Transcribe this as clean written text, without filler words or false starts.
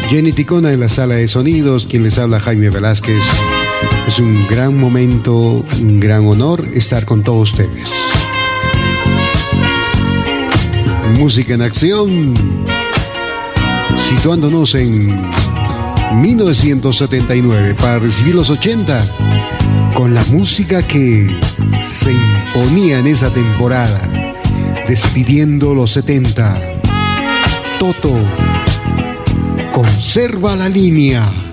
Jenny Ticona en la sala de sonidos, quien les habla, Jaime Velázquez. Es un gran momento, un gran honor estar con todos ustedes. Música en acción, situándonos en 1979 para recibir los 80 con la música que se imponía en esa temporada, despidiendo los 70. Toto, conserva la línea.